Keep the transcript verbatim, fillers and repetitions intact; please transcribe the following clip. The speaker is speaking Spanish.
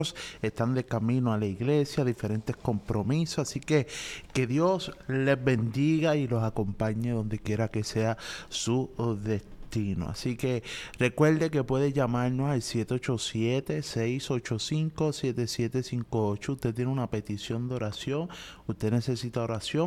están de camino a la iglesia, diferentes compromisos, así que que Dios les bendiga y los acompañe donde quiera que sea su destino. Así que recuerde que puede llamarnos al siete ocho siete, seis ocho cinco, siete siete cinco ocho. Usted tiene una petición de oración, usted necesita oración.